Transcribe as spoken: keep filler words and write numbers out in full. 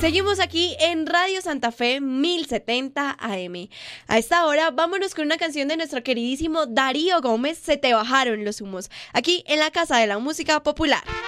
Seguimos aquí en Radio Santa Fe mil setenta A M. A esta hora vámonos con una canción de nuestro queridísimo Darío Gómez, Se te bajaron los humos, aquí en la Casa de la Música Popular.